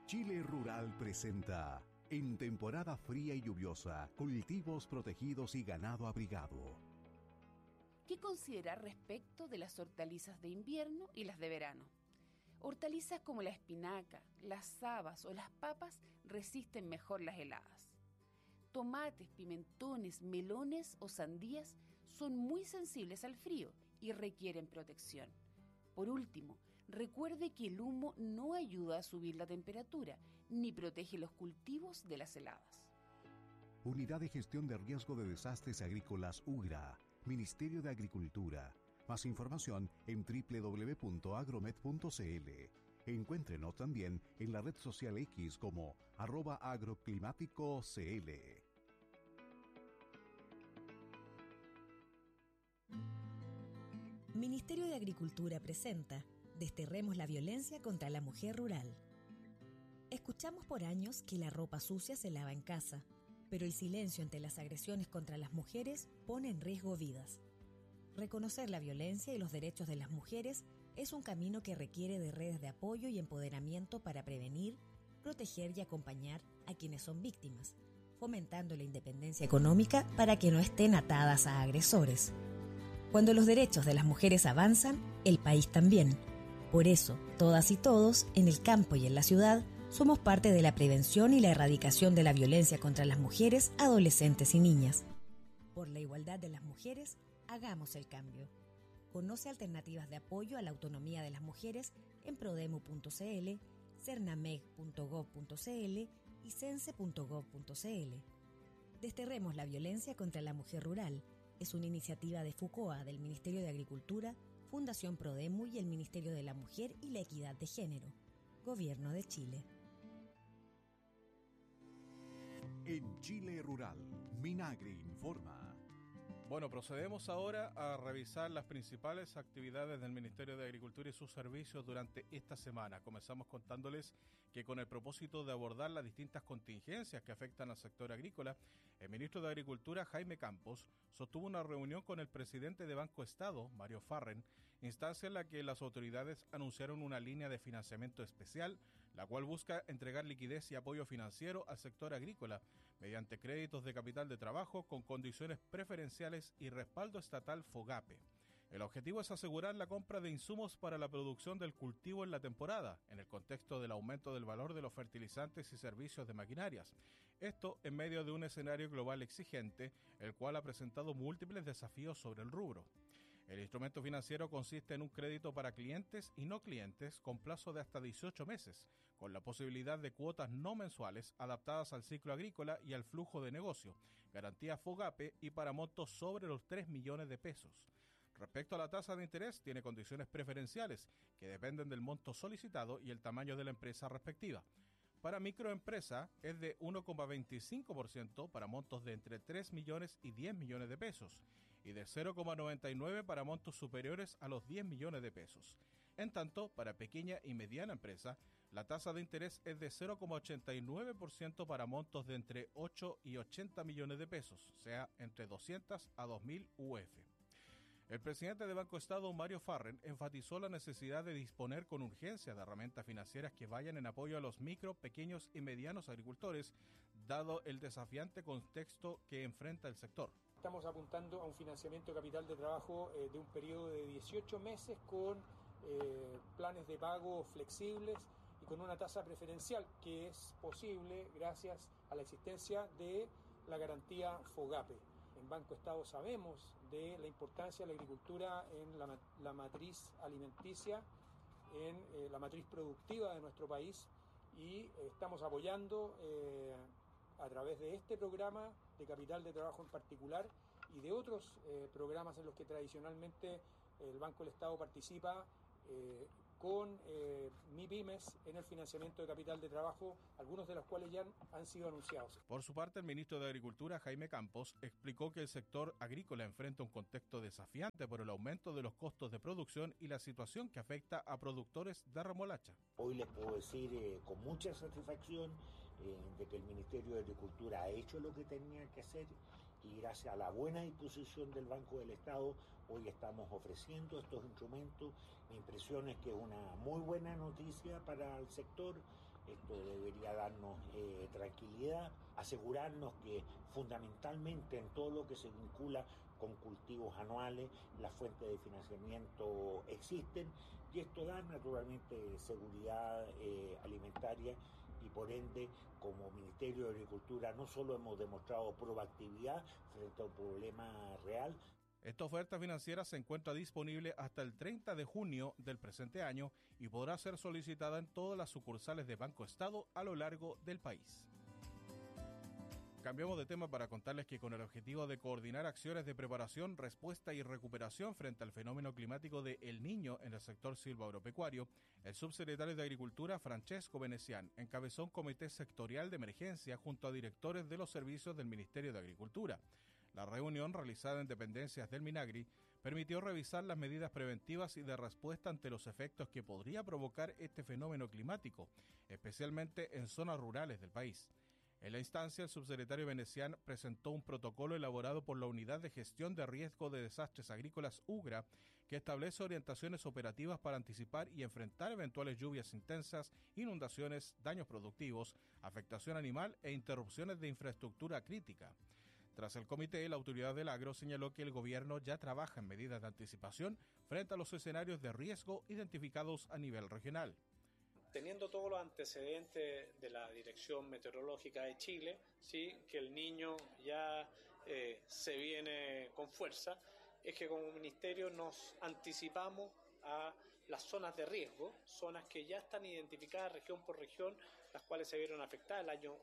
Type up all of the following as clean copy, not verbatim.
Chile Rural presenta, en temporada fría y lluviosa, cultivos protegidos y ganado abrigado. ¿Qué considerar respecto de las hortalizas de invierno y las de verano? Hortalizas como la espinaca, las habas o las papas resisten mejor las heladas. Tomates, pimentones, melones o sandías son muy sensibles al frío y requieren protección. Por último, recuerde que el humo no ayuda a subir la temperatura ni protege los cultivos de las heladas. Unidad de Gestión de Riesgo de Desastres Agrícolas UGRA, Ministerio de Agricultura. Más información en www.agromet.cl. Encuéntrenos también en la red social X como @agroclimáticocl. Ministerio de Agricultura presenta Desterremos la violencia contra la mujer rural. Escuchamos por años que la ropa sucia se lava en casa, pero el silencio ante las agresiones contra las mujeres pone en riesgo vidas. Reconocer la violencia y los derechos de las mujeres es un camino que requiere de redes de apoyo y empoderamiento para prevenir, proteger y acompañar a quienes son víctimas, fomentando la independencia económica para que no estén atadas a agresores. Cuando los derechos de las mujeres avanzan, el país también. Por eso, todas y todos, en el campo y en la ciudad, somos parte de la prevención y la erradicación de la violencia contra las mujeres, adolescentes y niñas. Por la igualdad de las mujeres, hagamos el cambio. Conoce alternativas de apoyo a la autonomía de las mujeres en prodemu.cl, cernameg.gov.cl y cense.gov.cl. Desterremos la violencia contra la mujer rural. Es una iniciativa de FUCOA, del Ministerio de Agricultura, Fundación Prodemu y el Ministerio de la Mujer y la Equidad de Género. Gobierno de Chile. En Chile Rural, Minagri informa. Bueno, procedemos ahora a revisar las principales actividades del Ministerio de Agricultura y sus servicios durante esta semana. Comenzamos contándoles que con el propósito de abordar las distintas contingencias que afectan al sector agrícola, el ministro de Agricultura, Jaime Campos, sostuvo una reunión con el presidente de Banco Estado, Mario Farren, instancia en la que las autoridades anunciaron una línea de financiamiento especial, la cual busca entregar liquidez y apoyo financiero al sector agrícola mediante créditos de capital de trabajo con condiciones preferenciales y respaldo estatal FOGAPE. El objetivo es asegurar la compra de insumos para la producción del cultivo en la temporada, en el contexto del aumento del valor de los fertilizantes y servicios de maquinarias. Esto en medio de un escenario global exigente, el cual ha presentado múltiples desafíos sobre el rubro. El instrumento financiero consiste en un crédito para clientes y no clientes con plazo de hasta 18 meses, con la posibilidad de cuotas no mensuales adaptadas al ciclo agrícola y al flujo de negocio, garantía FOGAPE y para montos sobre los 3 millones de pesos. Respecto a la tasa de interés, tiene condiciones preferenciales que dependen del monto solicitado y el tamaño de la empresa respectiva. Para microempresa es de 1,25% para montos de entre 3 millones y 10 millones de pesos y de 0,99% para montos superiores a los 10 millones de pesos. En tanto, para pequeña y mediana empresa, la tasa de interés es de 0,89% para montos de entre 8 y 80 millones de pesos, o sea, entre 200 a 2.000 UF. El presidente de Banco Estado, Mario Farren, enfatizó la necesidad de disponer con urgencia de herramientas financieras que vayan en apoyo a los micro, pequeños y medianos agricultores, dado el desafiante contexto que enfrenta el sector. Estamos apuntando a un financiamiento de capital de trabajo de un periodo de 18 meses con planes de pago flexibles y con una tasa preferencial que es posible gracias a la existencia de la garantía FOGAPE. En Banco Estado sabemos de la importancia de la agricultura en la matriz alimenticia, en la matriz productiva de nuestro país y estamos apoyando a través de este programa de capital de trabajo en particular y de otros programas en los que tradicionalmente el Banco del Estado participa con MIPYMES en el financiamiento de capital de trabajo, algunos de los cuales ya han sido anunciados. Por su parte, el ministro de Agricultura, Jaime Campos, explicó que el sector agrícola enfrenta un contexto desafiante por el aumento de los costos de producción y la situación que afecta a productores de remolacha. Hoy les puedo decir con mucha satisfacción de que el Ministerio de Agricultura ha hecho lo que tenía que hacer y gracias a la buena disposición del Banco del Estado hoy estamos ofreciendo estos instrumentos. Mi impresión es que es una muy buena noticia para el sector Esto debería darnos tranquilidad, asegurarnos que fundamentalmente en todo lo que se vincula con cultivos anuales, las fuentes de financiamiento existen y esto da naturalmente seguridad alimentaria y por ende como Ministerio de Agricultura no solo hemos demostrado proactividad frente a un problema real. Esta oferta financiera se encuentra disponible hasta el 30 de junio del presente año y podrá ser solicitada en todas las sucursales de Banco Estado a lo largo del país. Cambiamos de tema para contarles que con el objetivo de coordinar acciones de preparación, respuesta y recuperación frente al fenómeno climático de El Niño en el sector silvagropecuario, el subsecretario de Agricultura, Francesco Venecián, encabezó un comité sectorial de emergencia junto a directores de los servicios del Ministerio de Agricultura. La reunión, realizada en dependencias del Minagri, permitió revisar las medidas preventivas y de respuesta ante los efectos que podría provocar este fenómeno climático, especialmente en zonas rurales del país. En la instancia, el subsecretario Venecián presentó un protocolo elaborado por la Unidad de Gestión de Riesgo de Desastres Agrícolas UGRA, que establece orientaciones operativas para anticipar y enfrentar eventuales lluvias intensas, inundaciones, daños productivos, afectación animal e interrupciones de infraestructura crítica. Tras el comité, la autoridad del agro señaló que el gobierno ya trabaja en medidas de anticipación frente a los escenarios de riesgo identificados a nivel regional. Teniendo todos los antecedentes de la Dirección Meteorológica de Chile, ¿sí?, que el Niño ya se viene con fuerza, es que como ministerio nos anticipamos a las zonas de riesgo, zonas que ya están identificadas región por región, las cuales se vieron afectadas el año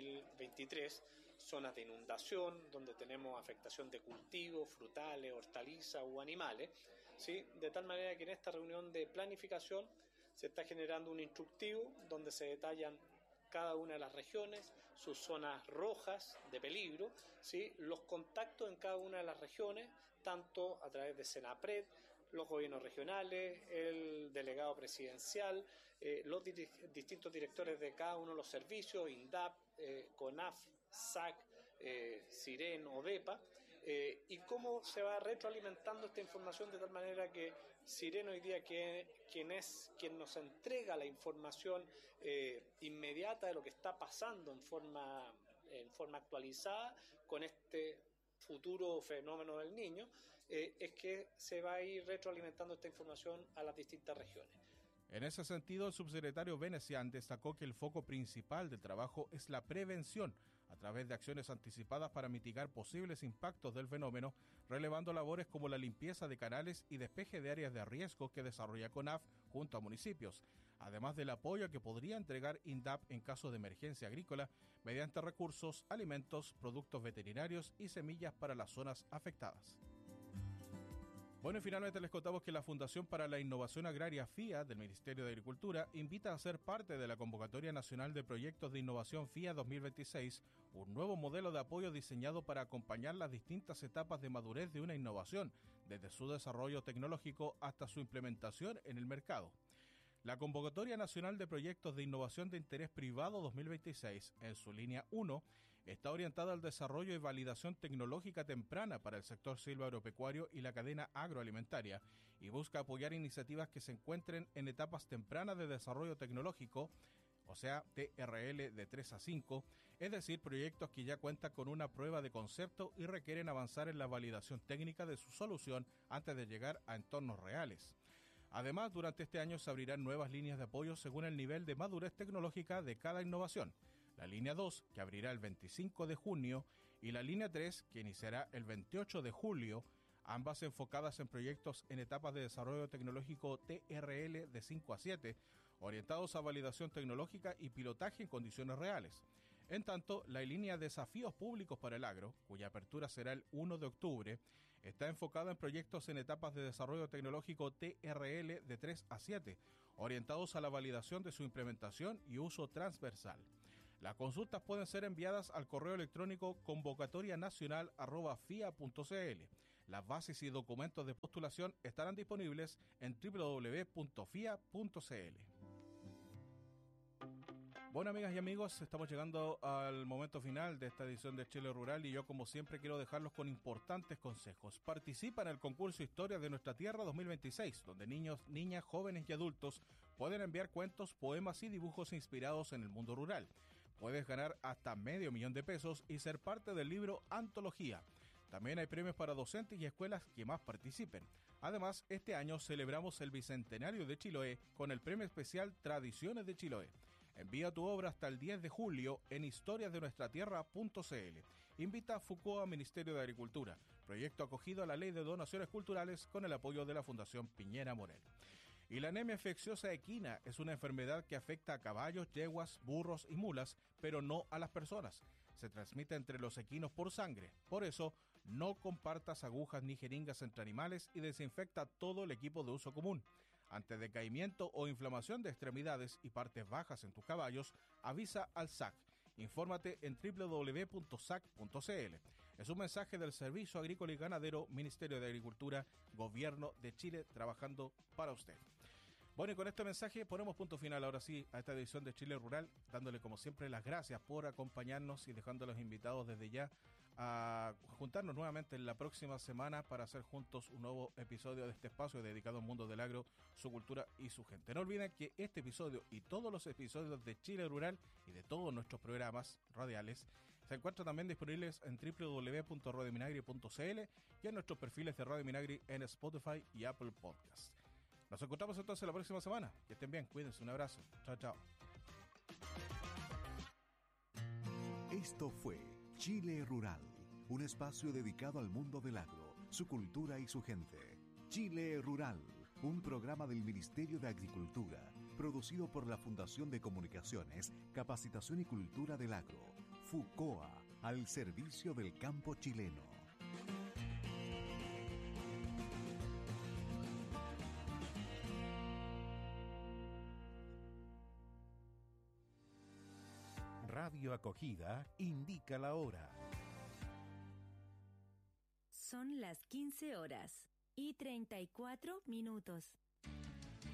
2023, zonas de inundación, donde tenemos afectación de cultivos, frutales, hortalizas o animales, ¿sí?, de tal manera que en esta reunión de planificación se está generando un instructivo donde se detallan cada una de las regiones, sus zonas rojas de peligro, ¿sí?, los contactos en cada una de las regiones, tanto a través de Senapred, los gobiernos regionales, el delegado presidencial, los distintos directores de cada uno de los servicios, INDAP, CONAF, SAC, SIREN, ODEPA, y cómo se va retroalimentando esta información de tal manera que SIREN hoy día, quien nos entrega la información inmediata de lo que está pasando en forma actualizada con este futuro fenómeno del Niño, es que se va a ir retroalimentando esta información a las distintas regiones. En ese sentido, el subsecretario Venecián destacó que el foco principal del trabajo es la prevención a través de acciones anticipadas para mitigar posibles impactos del fenómeno, relevando labores como la limpieza de canales y despeje de áreas de riesgo que desarrolla CONAF junto a municipios, además del apoyo que podría entregar INDAP en caso de emergencia agrícola mediante recursos, alimentos, productos veterinarios y semillas para las zonas afectadas. Bueno, y finalmente les contamos que la Fundación para la Innovación Agraria FIA del Ministerio de Agricultura invita a ser parte de la Convocatoria Nacional de Proyectos de Innovación FIA 2026, un nuevo modelo de apoyo diseñado para acompañar las distintas etapas de madurez de una innovación, desde su desarrollo tecnológico hasta su implementación en el mercado. La Convocatoria Nacional de Proyectos de Innovación de Interés Privado 2026, en su línea 1, está orientada al desarrollo y validación tecnológica temprana para el sector silvagropecuario y la cadena agroalimentaria y busca apoyar iniciativas que se encuentren en etapas tempranas de desarrollo tecnológico, o sea, TRL de 3 a 5, es decir, proyectos que ya cuentan con una prueba de concepto y requieren avanzar en la validación técnica de su solución antes de llegar a entornos reales. Además, durante este año se abrirán nuevas líneas de apoyo según el nivel de madurez tecnológica de cada innovación. La línea 2, que abrirá el 25 de junio, y la línea 3, que iniciará el 28 de julio, ambas enfocadas en proyectos en etapas de desarrollo tecnológico TRL de 5 a 7, orientados a validación tecnológica y pilotaje en condiciones reales. En tanto, la línea Desafíos Públicos para el Agro, cuya apertura será el 1 de octubre, está enfocada en proyectos en etapas de desarrollo tecnológico TRL de 3 a 7, orientados a la validación de su implementación y uso transversal. Las consultas pueden ser enviadas al correo electrónico convocatorianacional@fia.cl. Las bases y documentos de postulación estarán disponibles en www.fia.cl. Bueno, amigas y amigos, estamos llegando al momento final de esta edición de Chile Rural y yo, como siempre, quiero dejarlos con importantes consejos. Participa en el concurso Historia de Nuestra Tierra 2026, donde niños, niñas, jóvenes y adultos Pueden enviar cuentos, poemas y dibujos inspirados en el mundo rural. Puedes ganar hasta $500,000 y ser parte del libro Antología. También hay premios para docentes y escuelas que más participen. Además, este año celebramos el Bicentenario de Chiloé con el premio especial Tradiciones de Chiloé. Envía tu obra hasta el 10 de julio en historiasdenuestratierra.cl. Invita a FUCOA Ministerio de Agricultura, proyecto acogido a la Ley de Donaciones Culturales con el apoyo de la Fundación Piñera Morel. Y la anemia infecciosa equina es una enfermedad que afecta a caballos, yeguas, burros y mulas, pero no a las personas. Se transmite entre los equinos por sangre. Por eso, no compartas agujas ni jeringas entre animales y desinfecta todo el equipo de uso común. Ante decaimiento o inflamación de extremidades y partes bajas en tus caballos, avisa al SAC. Infórmate en www.sac.cl. Es un mensaje del Servicio Agrícola y Ganadero, Ministerio de Agricultura, Gobierno de Chile, trabajando para usted. Bueno, y con este mensaje ponemos punto final ahora sí a esta edición de Chile Rural, dándole como siempre las gracias por acompañarnos y dejando a los invitados desde ya a juntarnos nuevamente en la próxima semana para hacer juntos un nuevo episodio de este espacio dedicado al mundo del agro, su cultura y su gente. No olviden que este episodio y todos los episodios de Chile Rural y de todos nuestros programas radiales se encuentran también disponibles en www.radiominagri.cl y en nuestros perfiles de Radio Minagri en Spotify y Apple Podcasts. Nos encontramos entonces la próxima semana. Que estén bien, cuídense, un abrazo. Chao, chao. Esto fue Chile Rural, un espacio dedicado al mundo del agro, su cultura y su gente. Chile Rural, un programa del Ministerio de Agricultura, producido por la Fundación de Comunicaciones, Capacitación y Cultura del Agro, FUCOA, al servicio del campo chileno. Radio Acogida indica la hora. Son las 15 horas y 34 minutos.